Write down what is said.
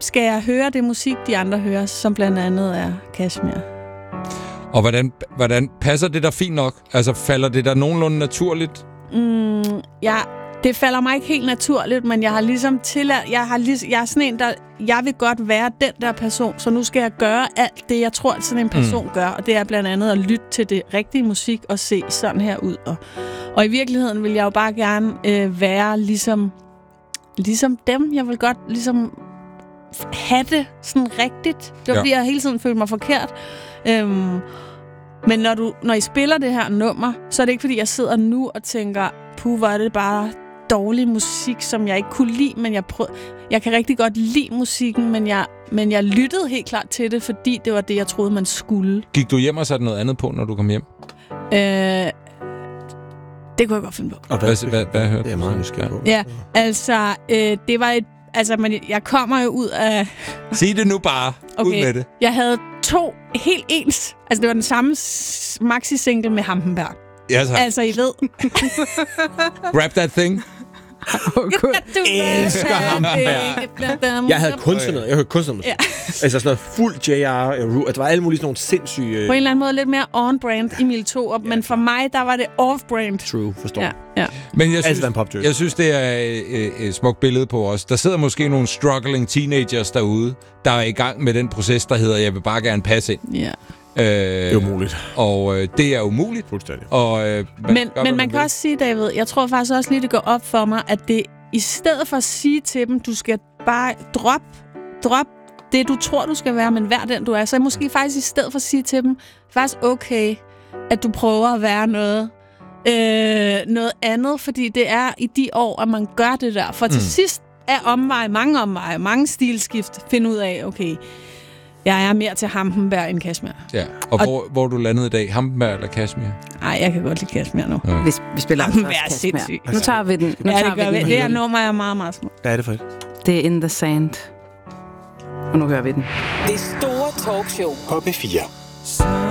skal jeg høre det musik, de andre hører, som blandt andet er Kashmir. Og hvordan passer det der fint nok? Altså, falder det der nogenlunde naturligt? Det falder mig ikke helt naturligt, men jeg har ligesom tilladt... Jeg er sådan en, der... Jeg vil godt være den der person, så nu skal jeg gøre alt det, jeg tror, at sådan en person gør. Og det er blandt andet at lytte til det rigtige musik og se sådan her ud. Og i virkeligheden vil jeg jo bare gerne være ligesom dem. Jeg vil godt ligesom have det sådan rigtigt. Det var fordi, jeg hele tiden følte mig forkert. Men når I spiller det her nummer, så er det ikke fordi, jeg sidder nu og tænker, hvor er det bare dårlig musik, som jeg ikke kunne lide, men jeg kan rigtig godt lide musikken, men jeg lyttede helt klart til det, fordi det var det, jeg troede, man skulle. Gik du hjem og satte noget andet på, når du kom hjem? Det kunne jeg godt finde på. Og hvad hørte du? Det er meget nysgerrig på. Ja, altså, det var et... Altså, men jeg kommer jo ud af... Sig det nu bare. Okay. Ud med det. Jeg havde 2 helt ens... Altså, det var den samme maxi-single med Hampenberg. Ja, så. Altså, I ved... Grab that thing. Elsker Hampenberg. Jeg havde kunstner. Jeg hørte kunstner. Ja. Altså sådan noget fuld J.R. Det var alle mulige sådan nogle sindssyge... På en eller anden måde lidt mere on-brand Emil Thorup, men for mig, der var det off-brand. True, forstår. Ja. Men jeg synes, det er et smukt billede på os. Der sidder måske nogle struggling teenagers derude, der er i gang med den proces, der hedder, jeg vil bare gerne passe ind. Ja. Det er umuligt. Og det er umuligt. Fuldstændig. Men man kan også sige, David, jeg tror faktisk også lige, det går op for mig, at det i stedet for at sige til dem, du skal bare drop det, du tror, du skal være, men vær den, du er, så er måske faktisk i stedet for at sige til dem, faktisk okay, at du prøver at være noget andet, fordi det er i de år, at man gør det der. For til sidst er mange stilskift, finde ud af, okay, jeg er mere til Hampenberg end Kashmir. Ja, og hvor du landede i dag? Hampenberg eller Kashmir? Nej, jeg kan godt lide Kashmir nu. Ja. Vi spiller Hampenberg er sindssygt. Nu tager vi den. Det her nummer er meget, meget smukt. Hvad er det for et? Det er In the Sand. Og nu hører vi den. Det store talkshow på P4.